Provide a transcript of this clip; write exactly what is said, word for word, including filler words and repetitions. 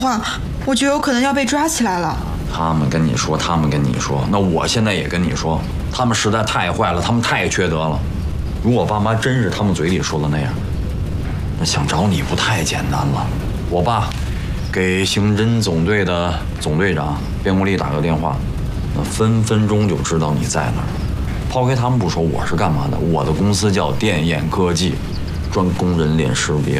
话，我就有可能要被抓起来了。 他们跟你说，他们跟你说，那我现在也跟你说，他们实在太坏了，他们太缺德了。如果爸妈真是他们嘴里说的那样，那想找你不太简单了。我爸给刑侦总队的总队长边国立打个电话，那分分钟就知道你在哪儿。抛开他们不说，我是干嘛的？我的公司叫电眼科技，专攻人脸识别。